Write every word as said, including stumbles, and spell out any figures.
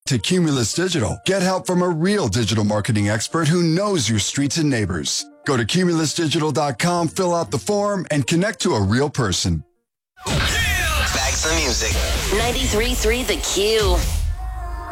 to Cumulus Digital. Get help from a real digital marketing expert who knows your streets and neighbors. Go to cumulus digital dot com, fill out the form, and connect to a real person. Back to the music. ninety-three point three The Q.